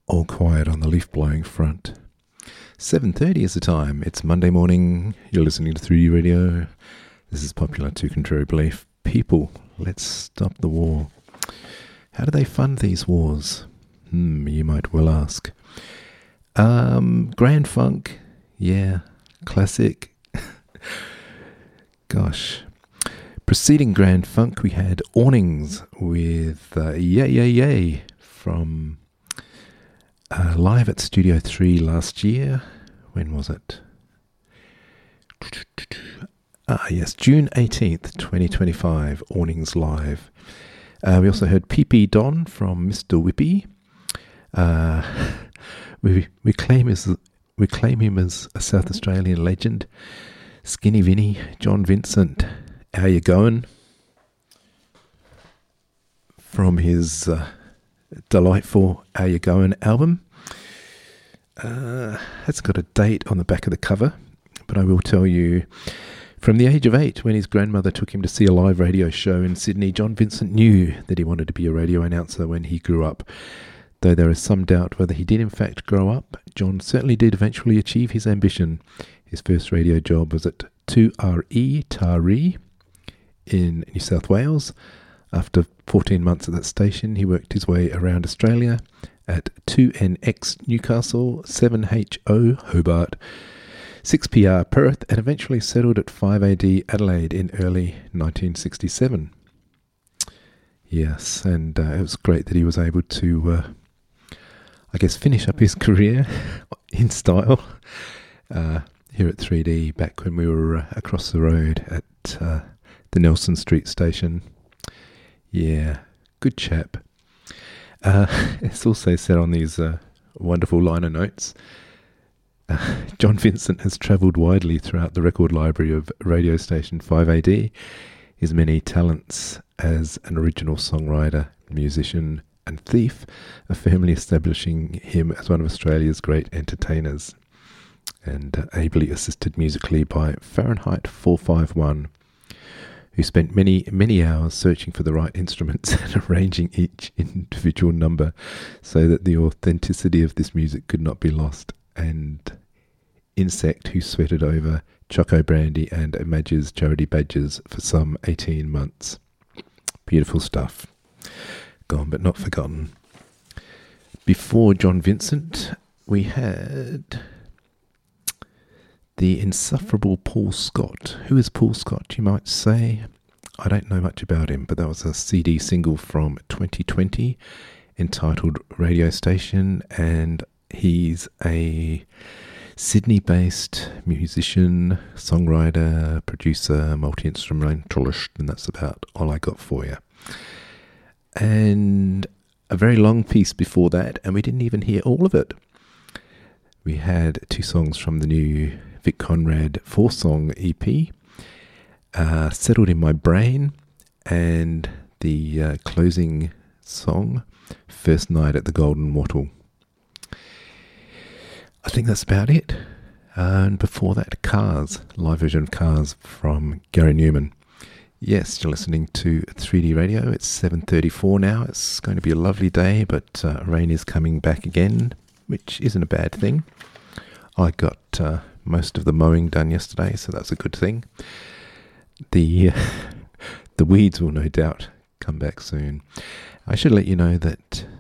All quiet on the leaf-blowing front. 7:30 is the time. It's Monday morning. You're listening to 3D Radio. This is Popular to Contrary Belief. People, let's stop the war. How do they fund these wars? You might well ask. Grand Funk. Yeah, classic. Gosh. Preceding Grand Funk, we had Awnings with Yay Yay Yay from live at Studio 3 last year. When was it? Yes, June 18th, 2025, Awnings live. We also heard PP Don from Mr. Whippy. We claim him as a South Australian legend. Skinny Vinny, John Vincent, how you going? From his delightful How You Going album. It's got a date on the back of the cover, but I will tell you, from the age of 8, when his grandmother took him to see a live radio show in Sydney, John Vincent knew that he wanted to be a radio announcer when he grew up. Though there is some doubt whether he did in fact grow up, John certainly did eventually achieve his ambition. His first radio job was at 2RE Taree in New South Wales. After 14 months at that station, he worked his way around Australia at 2NX Newcastle, 7HO Hobart, 6PR Perth, and eventually settled at 5AD Adelaide in early 1967. Yes, and it was great that he was able to, finish up his career in style here at 3D back when we were across the road at the Nelson Street station. Yeah, good chap. It's also said on these wonderful liner notes, John Vincent has travelled widely throughout the record library of radio station 5AD. His many talents as an original songwriter, musician and thief are firmly establishing him as one of Australia's great entertainers, and ably assisted musically by Fahrenheit 451, who spent many hours searching for the right instruments and arranging each individual number so that the authenticity of this music could not be lost, and Insect, who sweated over Choco Brandy and Images charity badges for some 18 months. Beautiful stuff. Gone but not forgotten. Before John Vincent, we had the insufferable Paul Scott. Who is Paul Scott, you might say? I don't know much about him, but that was a CD single from 2020 entitled Radio Station, and he's a Sydney-based musician, songwriter, producer, multi-instrumentalist, and that's about all I got for you. And a very long piece before that, and we didn't even hear all of it. We had 2 songs from the new Vic Conrad 4-song EP, Settled in My Brain, and the closing song, First Night at the Golden Wattle. I think that's about it. And before that, Cars, live version of Cars from Gary Newman. Yes, you're listening to 3D Radio. It's 7:34 now. It's going to be a lovely day, but rain is coming back again, which isn't a bad thing. I got most of the mowing done yesterday, so that's a good thing. The weeds will no doubt come back soon. I should let you know that